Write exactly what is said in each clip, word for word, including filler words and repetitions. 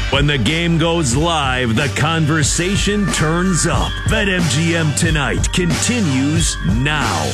When the game goes live, the conversation turns up. BetMGM Tonight continues now.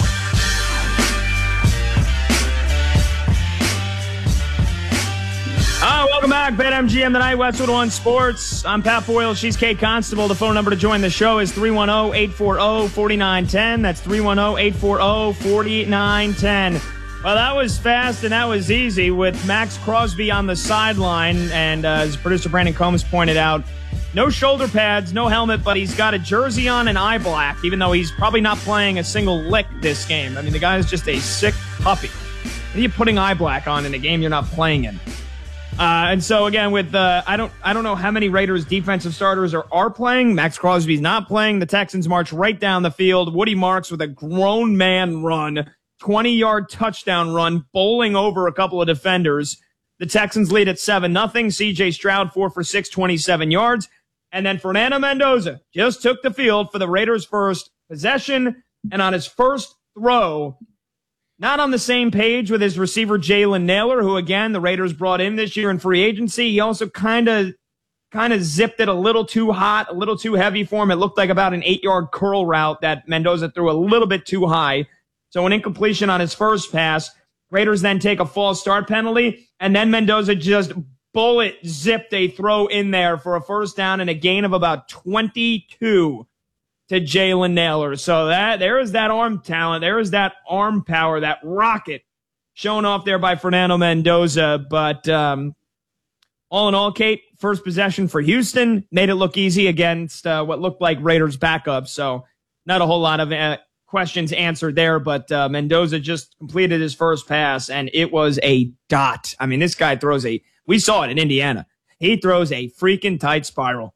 Oh, welcome back. BetMGM Tonight, Westwood One Sports. I'm Pat Boyle. She's Kate Constable. The phone number to join the show is three one zero, eight four zero, four nine one zero. That's three one zero, eight four zero, four nine one zero. Well, that was fast and that was easy with Max Crosby on the sideline. And uh, as producer Brandon Combs pointed out, no shoulder pads, no helmet, but he's got a jersey on and eye black, even though he's probably not playing a single lick this game. I mean, the guy is just a sick puppy. What are you putting eye black on in a game you're not playing in? Uh, and so again, with uh, I don't I don't know how many Raiders defensive starters are, are playing. Max Crosby's not playing. The Texans march right down the field. Woody Marks with a grown man run, twenty-yard touchdown run, bowling over a couple of defenders. The Texans lead at seven nothing. C J Stroud four for six, twenty-seven yards, and then Fernando Mendoza just took the field for the Raiders' first possession, and on his first throw, not on the same page with his receiver, Jalen Nailor, who, again, the Raiders brought in this year in free agency. He also kind of kind of zipped it a little too hot, a little too heavy for him. It looked like about an eight-yard curl route that Mendoza threw a little bit too high. So an incompletion on his first pass. Raiders then take a false start penalty, and then Mendoza just bullet zipped a throw in there for a first down and a gain of about twenty-two. To Jalen Nailor. So that there is that arm talent. There is that arm power, that rocket shown off there by Fernando Mendoza. But um, all in all, Kate, first possession for Houston made it look easy against uh, what looked like Raiders backup. So not a whole lot of uh, questions answered there. But uh, Mendoza just completed his first pass, and it was a dot. I mean, this guy throws a, we saw it in Indiana. He throws a freaking tight spiral.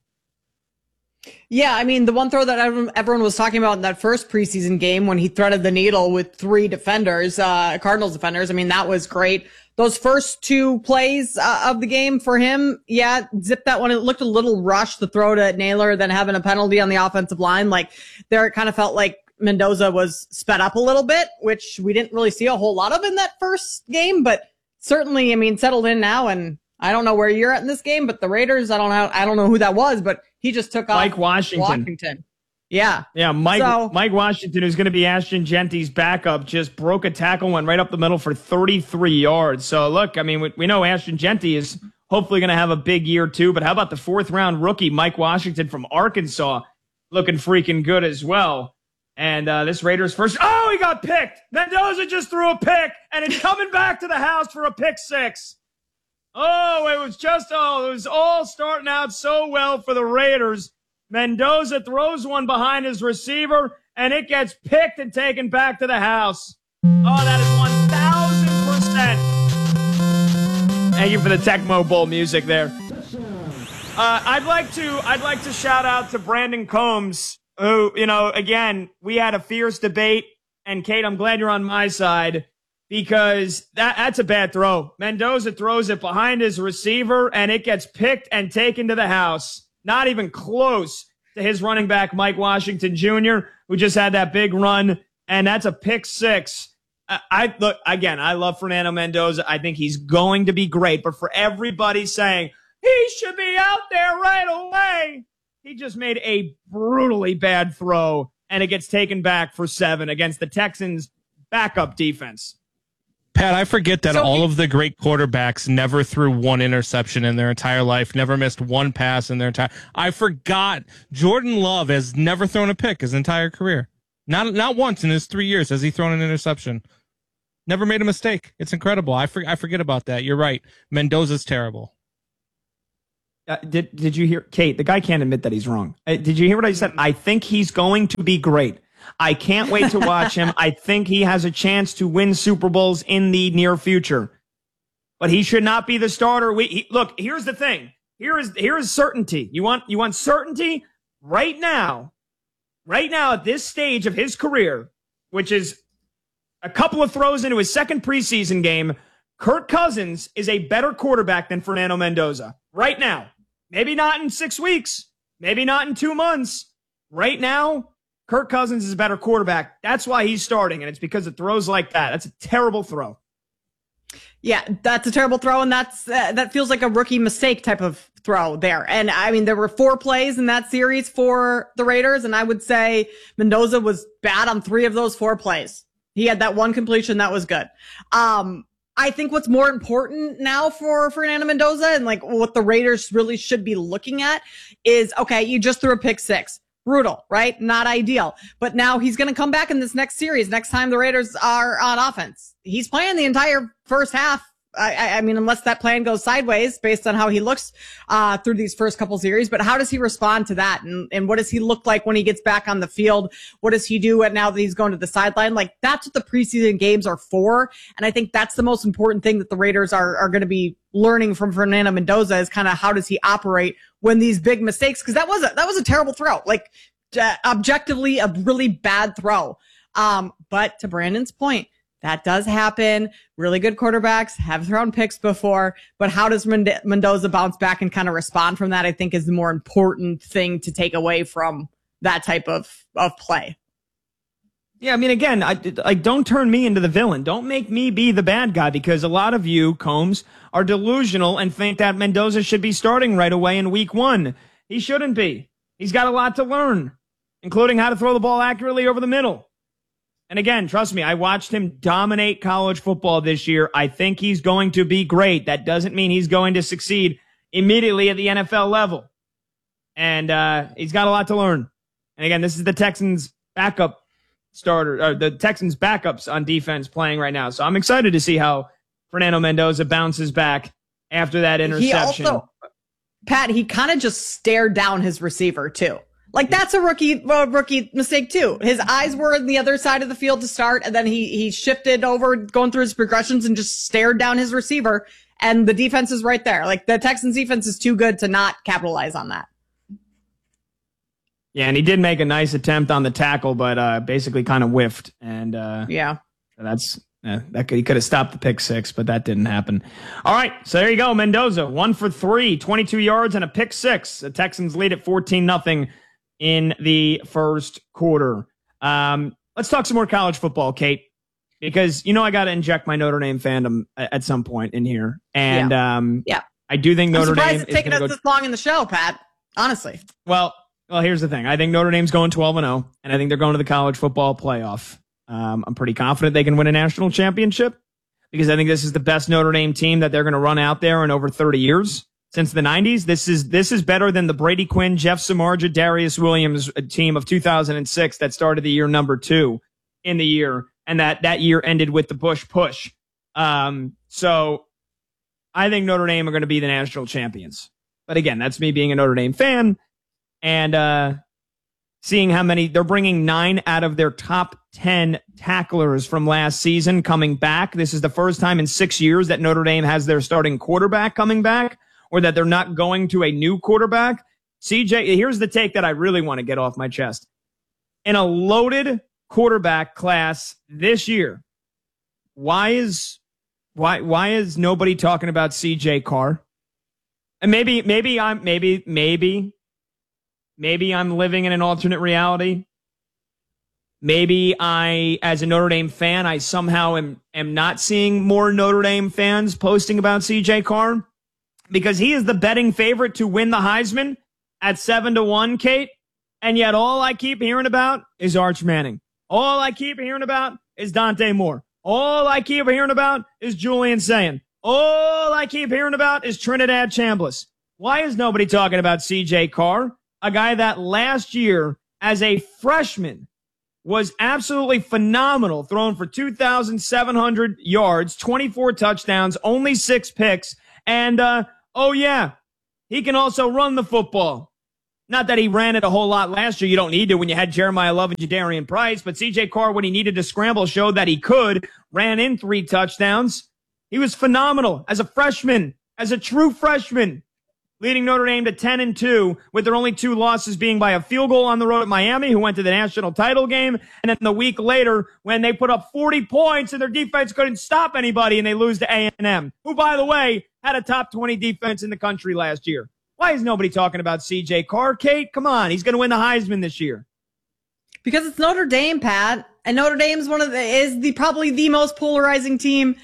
Yeah, I mean, the one throw that everyone was talking about in that first preseason game when he threaded the needle with three defenders, uh, Cardinals defenders, I mean, that was great. Those first two plays uh, of the game for him, yeah, zip that one. It looked a little rushed, the throw to Nailor, then having a penalty on the offensive line. Like, there it kind of felt like Mendoza was sped up a little bit, which we didn't really see a whole lot of in that first game, but certainly, I mean, settled in now, and I don't know where you're at in this game, but the Raiders, I don't know, I don't know who that was, but he just took off Mike Washington. Washington. Yeah. Yeah, Mike so, Mike Washington, who's going to be Ashton Genty's backup, just broke a tackle, went right up the middle for thirty-three yards. So, look, I mean, we, we know Ashton Genty is hopefully going to have a big year, too. But how about the fourth-round rookie, Mike Washington from Arkansas, looking freaking good as well. And uh, this Raiders first, oh, he got picked. Mendoza just threw a pick, and it's coming back to the house for a pick six. Oh, it was just, oh, it was all starting out so well for the Raiders. Mendoza throws one behind his receiver, and it gets picked and taken back to the house. Oh, that is one thousand percent. Thank you for the Tecmo Bowl music there. Uh, I'd like to, I'd like to shout out to Brandon Combs, who, you know, again, we had a fierce debate, and Kate, I'm glad you're on my side. Because that, that's a bad throw. Mendoza throws it behind his receiver, and it gets picked and taken to the house. Not even close to his running back, Mike Washington Junior, who just had that big run, and that's a pick six. I, I look, again, I love Fernando Mendoza. I think he's going to be great. But for everybody saying, he should be out there right away, he just made a brutally bad throw, and it gets taken back for seven against the Texans' backup defense. Pat, I forget that So all he- of the great quarterbacks never threw one interception in their entire life, never missed one pass in their entire. I forgot Jordan Love has never thrown a pick his entire career. Not not once in his three years has he thrown an interception. Never made a mistake. It's incredible. I for, I forget about that. You're right. Mendoza's terrible. Uh, did did you hear, Kate? The guy can't admit that he's wrong. Uh, did you hear what I said? I think he's going to be great. I can't wait to watch him. I think he has a chance to win Super Bowls in the near future. But he should not be the starter. We he, look, here's the thing. Here is here is certainty. You want you want certainty right now. Right now at this stage of his career, which is a couple of throws into his second preseason game, Kirk Cousins is a better quarterback than Fernando Mendoza. Right now. Maybe not in six weeks. Maybe not in two months. Right now, Kirk Cousins is a better quarterback. That's why he's starting, and it's because of throws like that. That's a terrible throw. Yeah, that's a terrible throw, and that's uh, that feels like a rookie mistake type of throw there. And I mean, there were four plays in that series for the Raiders, and I would say Mendoza was bad on three of those four plays. He had that one completion that was good. Um, I think what's more important now for Fernando Mendoza and like what the Raiders really should be looking at is, okay, you just threw a pick six. Brutal, right? Not ideal. But now he's going to come back in this next series. Next time the Raiders are on offense, he's playing the entire first half. I, I mean, unless that plan goes sideways based on how he looks uh through these first couple series. But how does he respond to that? And, and what does he look like when he gets back on the field? What does he do at now that he's going to the sideline? Like, that's what the preseason games are for. And I think that's the most important thing that the Raiders are, are going to be learning from Fernando Mendoza is kind of how does he operate when these big mistakes, because that was a, that was a terrible throw, like uh, objectively a really bad throw. Um, but to Brandon's point, that does happen. Really good quarterbacks have thrown picks before, but how does Mend- Mendoza bounce back and kind of respond from that, I think is the more important thing to take away from that type of, of play. Yeah, I mean, again, I, like, don't turn me into the villain. Don't make me be the bad guy, because a lot of you, Combs, are delusional and think that Mendoza should be starting right away in week one. He shouldn't be. He's got a lot to learn, including how to throw the ball accurately over the middle. And again, trust me, I watched him dominate college football this year. I think he's going to be great. That doesn't mean he's going to succeed immediately at the N F L level. And uh, he's got a lot to learn. And again, this is the Texans' backup starter, or the Texans' backups on defense playing right now. So I'm excited to see how Fernando Mendoza bounces back after that interception. He also, Pat, he kind of just stared down his receiver too. Like, that's a rookie, uh, rookie mistake too. His eyes were on the other side of the field to start, and then he, he shifted over, going through his progressions and just stared down his receiver, and the defense is right there. Like, the Texans defense is too good to not capitalize on that. Yeah, and he did make a nice attempt on the tackle, but uh, basically kind of whiffed. And uh, yeah, that's uh, that could, he could have stopped the pick six, but that didn't happen. All right, so there you go, Mendoza, one for three, twenty-two yards and a pick six. The Texans lead at fourteen nothing in the first quarter. Um, let's talk some more college football, Kate, because you know I got to inject my Notre Dame fandom at some point in here, and yeah, um, yeah. I do think Notre I'm surprised Dame it's is taken us go- this long in the show, Pat. Honestly, well. Well, here's the thing. I think Notre Dame's going twelve and oh, and I think they're going to the college football playoff. Um, I'm pretty confident they can win a national championship because I think this is the best Notre Dame team that they're going to run out there in over thirty years. Since the nineties, this is this is better than the Brady Quinn, Jeff Samardzija, Darius Williams team of two thousand six that started the year number two in the year, and that, that year ended with the Bush push. Um, so I think Notre Dame are going to be the national champions. But again, that's me being a Notre Dame fan. And uh, seeing how many, they're bringing nine out of their top ten tacklers from last season coming back. This is the first time in six years that Notre Dame has their starting quarterback coming back, or that they're not going to a new quarterback. C J, here's the take that I really want to get off my chest. In a loaded quarterback class this year, why is why why is nobody talking about C J Carr? And maybe maybe I'm maybe maybe. Maybe I'm living in an alternate reality. Maybe I, as a Notre Dame fan, I somehow am, am not seeing more Notre Dame fans posting about C J Carr because he is the betting favorite to win the Heisman at seven to one, Kate. And yet all I keep hearing about is Arch Manning. All I keep hearing about is Dante Moore. All I keep hearing about is Julian Sayin. All I keep hearing about is Trinidad Chambliss. Why is nobody talking about C J Carr? A guy that last year, as a freshman, was absolutely phenomenal, throwing for two thousand seven hundred yards, twenty-four touchdowns, only six picks, and, uh, oh yeah, he can also run the football. Not that he ran it a whole lot last year. You don't need to when you had Jeremiah Love and Jadarian Price, but C J Carr, when he needed to scramble, showed that he could, ran in three touchdowns. He was phenomenal as a freshman, as a true freshman, leading Notre Dame to ten and two, with their only two losses being by a field goal on the road at Miami, who went to the national title game, and then the week later when they put up forty points and their defense couldn't stop anybody and they lose to A and M, who, by the way, had a top twenty defense in the country last year. Why is nobody talking about C J Carr, Kate? Come on, he's going to win the Heisman this year. Because it's Notre Dame, Pat, and Notre Dame's one of the is the probably the most polarizing team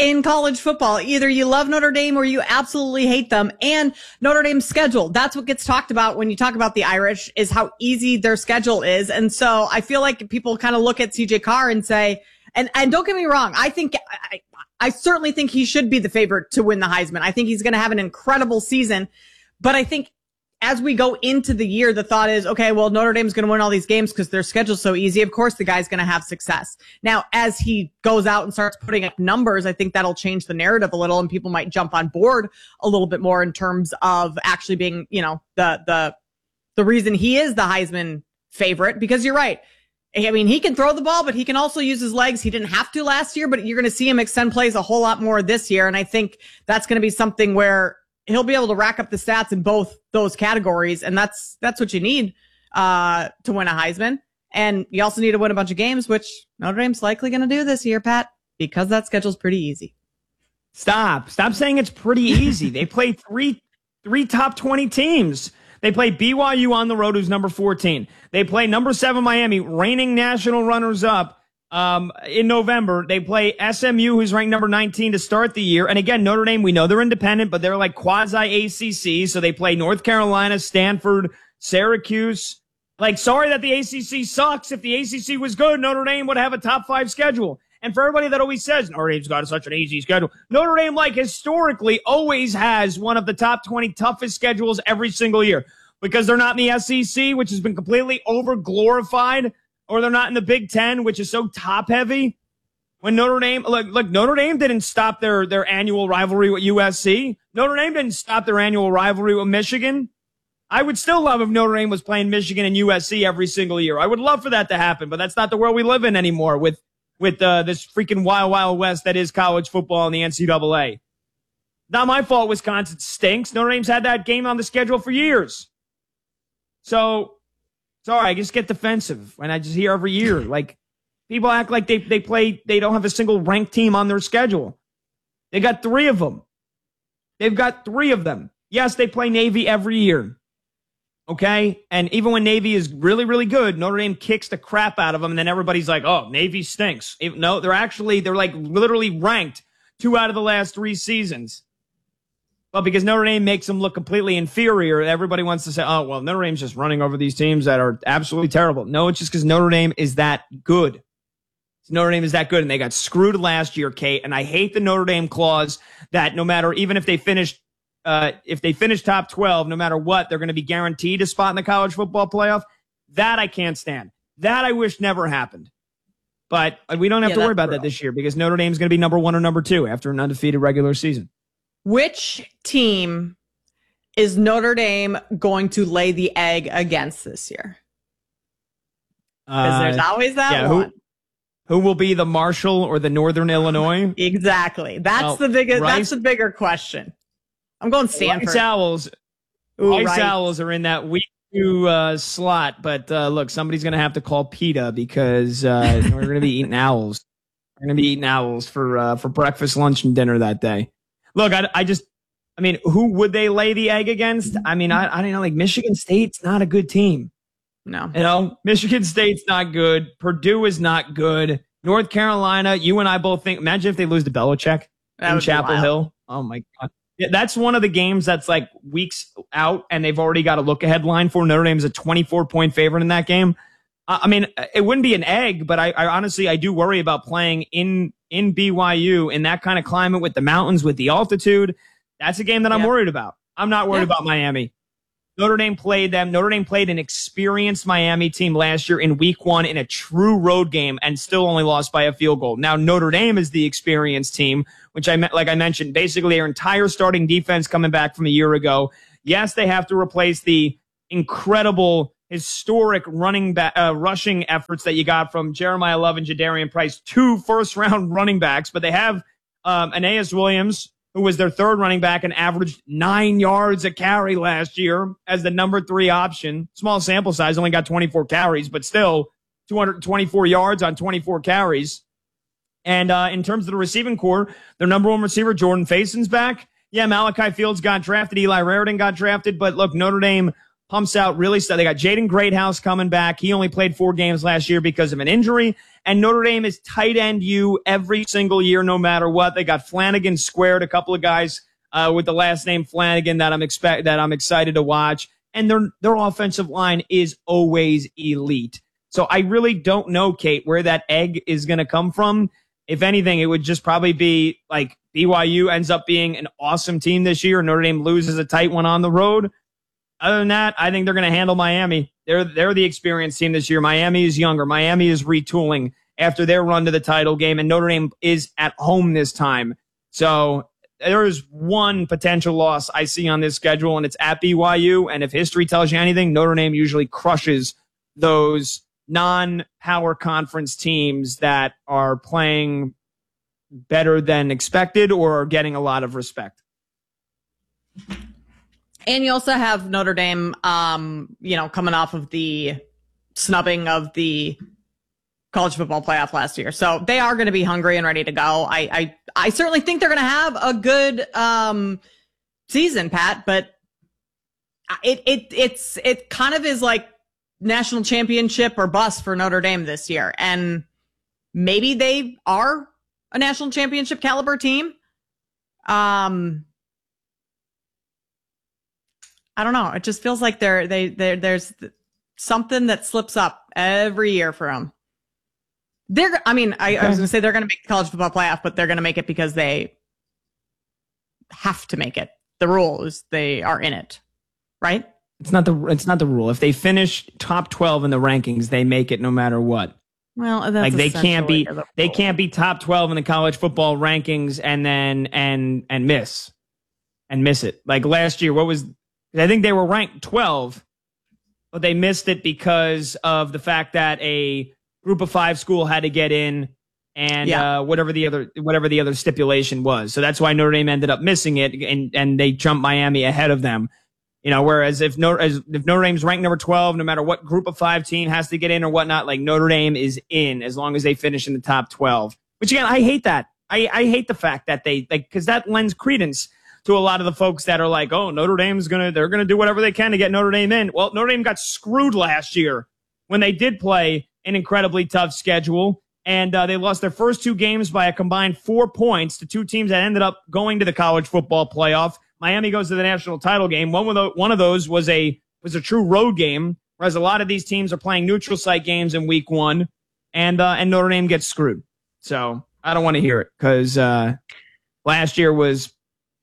in college football. Either you love Notre Dame or you absolutely hate them. And Notre Dame's schedule, that's what gets talked about when you talk about the Irish, is how easy their schedule is. And so I feel like people kind of look at C J Carr and say, and, and don't get me wrong, I think, I, I certainly think he should be the favorite to win the Heisman. I think he's going to have an incredible season. But I think as we go into the year, the thought is, okay, well, Notre Dame's going to win all these games because their schedule's so easy. Of course, the guy's going to have success. Now, as he goes out and starts putting up numbers, I think that'll change the narrative a little, and people might jump on board a little bit more in terms of actually being, you know, the the the reason he is the Heisman favorite. Because you're right. I mean, he can throw the ball, but he can also use his legs. He didn't have to last year, but you're going to see him extend plays a whole lot more this year. And I think that's going to be something where he'll be able to rack up the stats in both those categories. And that's, that's what you need, uh, to win a Heisman. And you also need to win a bunch of games, which Notre Dame's likely going to do this year, Pat, because that schedule's pretty easy. Stop. Stop saying it's pretty easy. They play three, three top twenty teams. They play B Y U on the road, who's number fourteen. They play number seven Miami, reigning national runners up. Um, in November, they play S M U, who's ranked number nineteen to start the year. And again, Notre Dame, we know they're independent, but they're like quasi A C C. So they play North Carolina, Stanford, Syracuse. Like, sorry that the A C C sucks. If the A C C was good, Notre Dame would have a top five schedule. And for everybody that always says Notre Dame's got such an easy schedule, Notre Dame, like, historically always has one of the top twenty toughest schedules every single year, because they're not in the S E C, which has been completely over glorified, or they're not in the Big Ten, which is so top heavy. When Notre Dame, look, look, Notre Dame didn't stop their, their annual rivalry with U S C. Notre Dame didn't stop their annual rivalry with Michigan. I would still love if Notre Dame was playing Michigan and U S C every single year. I would love for that to happen, but that's not the world we live in anymore with, with, uh, this freaking wild, wild west that is college football and the N C double A. Not my fault Wisconsin stinks. Notre Dame's had that game on the schedule for years. So, sorry, I just get defensive when I just hear every year. Like, people act like they, they play, they don't have a single ranked team on their schedule. They got three of them. They've got three of them. Yes, they play Navy every year. Okay? And even when Navy is really, really good, Notre Dame kicks the crap out of them, and then everybody's like, oh, Navy stinks. No, they're actually, they're like literally ranked two out of the last three seasons. Well, because Notre Dame makes them look completely inferior, everybody wants to say, oh, well, Notre Dame's just running over these teams that are absolutely terrible. No, it's just because Notre Dame is that good. Notre Dame is that good, and they got screwed last year, Kate. And I hate the Notre Dame clause that no matter, even if they finish, uh, if they finish top twelve, no matter what, they're going to be guaranteed a spot in the college football playoff. That I can't stand. That I wish never happened. But we don't have yeah, to worry about brutal. that this year, because Notre Dame's going to be number one or number two after an undefeated regular season. Which team is Notre Dame going to lay the egg against this year? Because uh, there's always that yeah, one. Who, who will be the Marshall or the Northern Illinois? Exactly. That's well, the biggest. Rice, that's the bigger question. I'm going Stanford. Rice Owls. Ooh, Rice right. Owls are in that week two uh, slot, but uh, look, somebody's going to have to call PETA, because uh, we're going to be eating owls. We're going to be eating owls for uh, for breakfast, lunch, and dinner that day. Look, I, I just, I mean, who would they lay the egg against? I mean, I, I don't know, like Michigan State's not a good team. No. You know, Michigan State's not good. Purdue is not good. North Carolina, you and I both think, imagine if they lose to Belichick in Chapel Hill. Oh my God. Yeah, that's one of the games that's like weeks out, and they've already got a look ahead line for. Notre Dame's a twenty-four point favorite in that game. Uh, I mean, it wouldn't be an egg, but I, I honestly, I do worry about playing in, in B Y U in that kind of climate with the mountains, with the altitude. That's a game that I'm yeah. worried about. I'm not worried yeah. about Miami. Notre Dame played them. Notre Dame played an experienced Miami team last year in week one in a true road game and still only lost by a field goal. Now, Notre Dame is the experienced team, which I like I mentioned, basically their entire starting defense coming back from a year ago. Yes, they have to replace the incredible, historic running back, uh, rushing efforts that you got from Jeremiah Love and Jadarian Price, two first-round running backs, but they have um, Aeneas Williams, who was their third running back and averaged nine yards a carry last year as the number three option. Small sample size, only got twenty-four carries, but still two hundred twenty-four yards on twenty-four carries. And uh, in terms of the receiving core, their number one receiver, Jordan Faison's back. Yeah, Malachi Fields got drafted. Eli Raritan got drafted. But look, Notre Dame pumps out really stuff. They got Jaden Greathouse coming back. He only played four games last year because of an injury. And Notre Dame is tight end you every single year, no matter what. They got Flanagan squared, a couple of guys uh, with the last name Flanagan that I'm expect that I'm excited to watch. And their their offensive line is always elite. So I really don't know, Kate, where that egg is going to come from. If anything, it would just probably be like B Y U ends up being an awesome team this year. Notre Dame loses a tight one on the road. Other than that, I think they're going to handle Miami. They're they're the experienced team this year. Miami is younger. Miami is retooling after their run to the title game, and Notre Dame is at home this time. So there is one potential loss I see on this schedule, and it's at B Y U. And if history tells you anything, Notre Dame usually crushes those non-power conference teams that are playing better than expected or are getting a lot of respect. And you also have Notre Dame, um, you know, coming off of the snubbing of the college football playoff last year. So they are going to be hungry and ready to go. I, I, I certainly think they're going to have a good, um, season, Pat, but it, it, it's, it kind of is like national championship or bust for Notre Dame this year. And maybe they are a national championship caliber team. Um, I don't know. It just feels like they're, they, they, there's something that slips up every year for them. They're, I mean, I, I was going to say they're going to make the college football playoff, but they're going to make it because they have to make it. The rule is they are in it, right? It's not the, it's not the rule. If they finish top twelve in the rankings, they make it no matter what. Well, that's like they can't be, the they can't be top twelve in the college football rankings and then, and, and miss, and miss it. Like last year, what was, I think they were ranked twelve, but they missed it because of the fact that a group of five school had to get in and yeah. uh, whatever the other whatever the other stipulation was. So that's why Notre Dame ended up missing it, and and they jumped Miami ahead of them. You know, whereas if Notre, as, if Notre Dame's ranked number twelve, no matter what group of five team has to get in or whatnot, like Notre Dame is in as long as they finish in the top twelve. Which again, I hate that. I, I hate the fact that they like because that lends credence to a lot of the folks that are like, oh, Notre Dame's gonna they're gonna do whatever they can to get Notre Dame in. Well, Notre Dame got screwed last year when they did play an incredibly tough schedule, and uh, they lost their first two games by a combined four points to two teams that ended up going to the college football playoff. Miami goes to the national title game. One of those, one of those was a was a true road game, whereas a lot of these teams are playing neutral site games in week one, and uh, and Notre Dame gets screwed. So I don't want to hear it because uh, last year was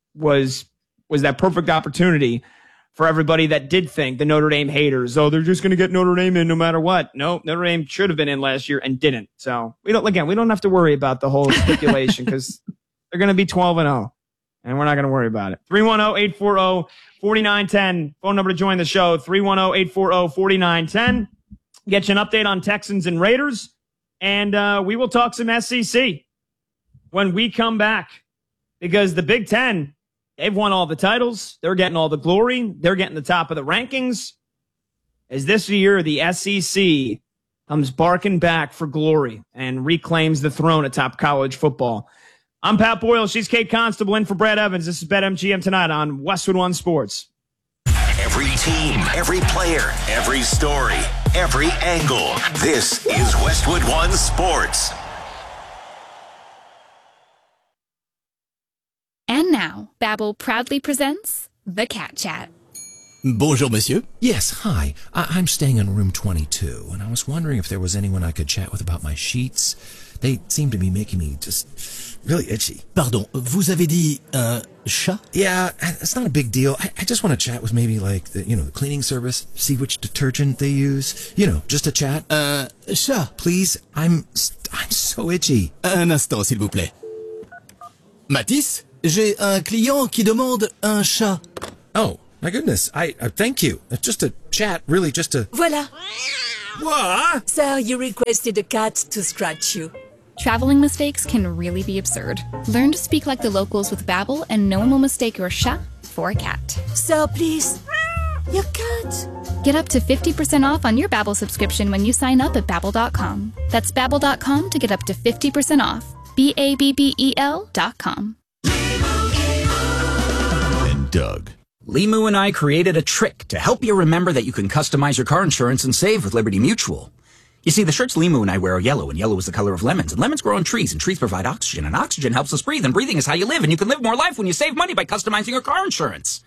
was was that perfect opportunity for everybody that did think the Notre Dame haters, oh, they're just going to get Notre Dame in no matter what. No, Notre Dame should have been in last year and didn't. So we don't, again, we don't have to worry about the whole stipulation because they're going to be twelve and oh, and we're not going to worry about it. three one zero, eight four zero, four nine one zero. Phone number to join the show, three one zero, eight four zero, four nine one zero. Get you an update on Texans and Raiders, and uh, we will talk some S E C when we come back because the Big Ten, they've won all the titles. They're getting all the glory. They're getting the top of the rankings. As this year, the S E C comes barking back for glory and reclaims the throne atop college football. I'm Pat Boyle. She's Kate Constable in for Brad Evans. This is BetMGM tonight on Westwood One Sports. Every team, every player, every story, every angle. This is Westwood One Sports. And now, Babbel proudly presents The Cat Chat. Bonjour, monsieur. Yes, hi. I- I'm staying in room twenty-two, and I was wondering if there was anyone I could chat with about my sheets. They seem to be making me just really itchy. Pardon, vous avez dit un chat? Yeah, it's not a big deal. I, I just want to chat with maybe like the, you know, the cleaning service, see which detergent they use. You know, just a chat. Un chat? Please, I'm I'm so itchy. Un instant, s'il vous plaît. Matisse, j'ai un client qui demande un chat. Oh, my goodness. I uh, thank you. It's just a chat, really, just a... Voilà. What? Sir, you requested a cat to scratch you. Traveling mistakes can really be absurd. Learn to speak like the locals with Babbel, and no one will mistake your chat for a cat. Sir, please. Your cat. Get up to fifty percent off on your Babbel subscription when you sign up at Babbel dot com. That's Babbel dot com to get up to fifty percent off. B A B B E L dot com. And Doug. Limu and I created a trick to help you remember that you can customize your car insurance and save with Liberty Mutual. You see, the shirts Limu and I wear are yellow, and yellow is the color of lemons, and lemons grow on trees, and trees provide oxygen, and oxygen helps us breathe, and breathing is how you live, and you can live more life when you save money by customizing your car insurance.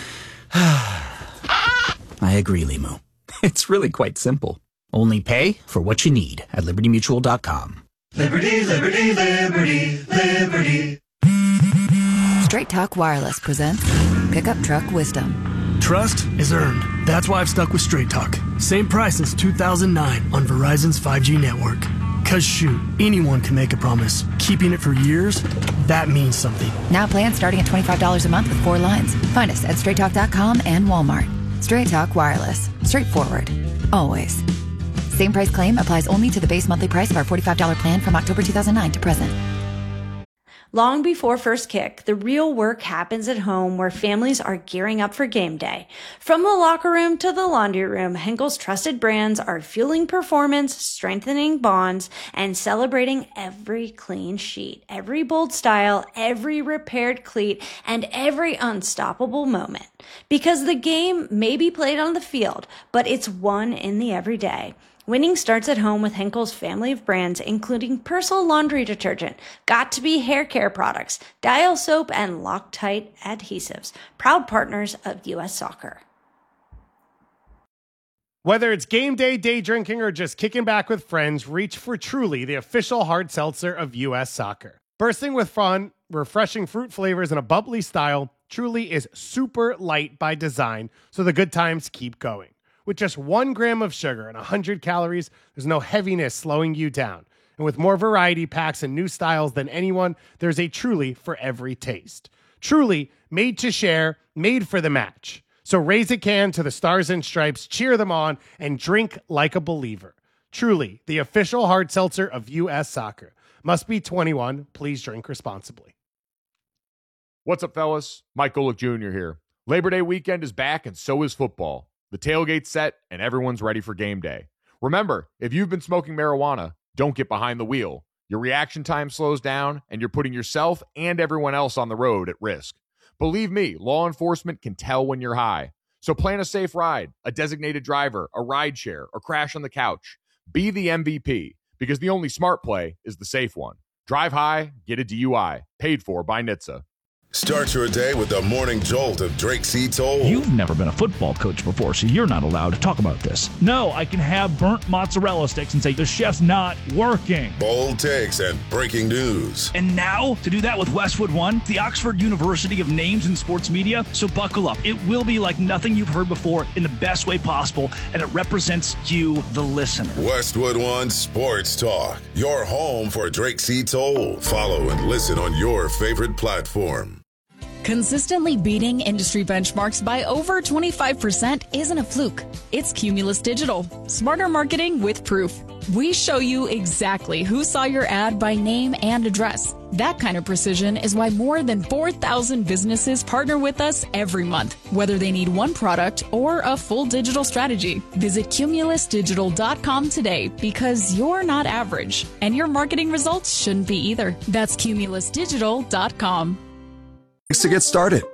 I agree, Limu. It's really quite simple. Only pay for what you need at liberty mutual dot com. Liberty, liberty, liberty, liberty. Straight Talk Wireless presents Pickup Truck Wisdom. Trust is earned. That's why I've stuck with Straight Talk. Same price since two thousand nine on Verizon's five G network. Cause shoot, anyone can make a promise. Keeping it for years, that means something. Now plans starting at twenty-five dollars a month with four lines. Find us at straight talk dot com and Walmart. Straight Talk Wireless. Straightforward. Always. Same price claim applies only to the base monthly price of our forty-five dollars plan from October two thousand nine to present. Long before first kick, the real work happens at home where families are gearing up for game day. From the locker room to the laundry room, Henkel's trusted brands are fueling performance, strengthening bonds, and celebrating every clean sheet, every bold style, every repaired cleat, and every unstoppable moment. Because the game may be played on the field, but it's won in the everyday. Winning starts at home with Henkel's family of brands, including Persil laundry detergent, Got2b hair care products, Dial soap, and Loctite adhesives. Proud partners of U S Soccer. Whether it's game day, day drinking, or just kicking back with friends, reach for Truly, the official hard seltzer of U S Soccer. Bursting with fun, refreshing fruit flavors, and a bubbly style, Truly is super light by design, so the good times keep going. With just one gram of sugar and one hundred calories, there's no heaviness slowing you down. And with more variety packs and new styles than anyone, there's a Truly for every taste. Truly, made to share, made for the match. So raise a can to the Stars and Stripes, cheer them on, and drink like a believer. Truly, the official hard seltzer of U S Soccer. Must be twenty-one. Please drink responsibly. What's up, fellas? Mike Golick Junior here. Labor Day weekend is back, and so is football. The tailgate's set, and everyone's ready for game day. Remember, if you've been smoking marijuana, don't get behind the wheel. Your reaction time slows down, and you're putting yourself and everyone else on the road at risk. Believe me, law enforcement can tell when you're high. So plan a safe ride, a designated driver, a ride share, or crash on the couch. Be the M V P, because the only smart play is the safe one. Drive high, get a D U I. Paid for by N H T S A. Start your day with the morning jolt of Drake C. Toll. You've never been a football coach before, so you're not allowed to talk about this. No, I can have burnt mozzarella sticks and say the chef's not working. Bold takes and breaking news. And now, to do that with Westwood One, the Oxford University of Names in Sports Media. So buckle up. It will be like nothing you've heard before in the best way possible, and it represents you, the listener. Westwood One Sports Talk, your home for Drake C. Toll. Follow and listen on your favorite platform. Consistently beating industry benchmarks by over twenty-five percent isn't a fluke. It's Cumulus Digital. Smarter marketing with proof. We show you exactly who saw your ad by name and address. That kind of precision is why more than four thousand businesses partner with us every month, whether they need one product or a full digital strategy. Visit cumulus digital dot com today, because you're not average, and your marketing results shouldn't be either. That's cumulus digital dot com. To get started,